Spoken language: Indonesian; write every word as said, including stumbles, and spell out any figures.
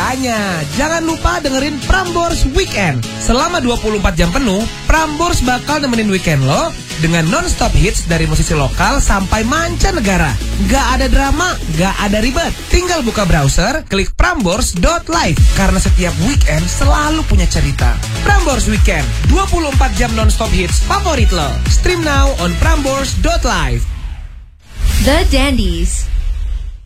Makanya, jangan lupa dengerin Prambors Weekend. Selama dua puluh empat jam penuh, Prambors bakal nemenin weekend lo dengan non-stop hits dari musisi lokal sampai mancanegara. Gak ada drama, gak ada ribet. Tinggal buka browser, klik prambors dot live. Karena setiap weekend selalu punya cerita. Prambors Weekend, dua puluh empat jam non-stop hits favorit lo. Stream now on prambors dot live. The Dandies.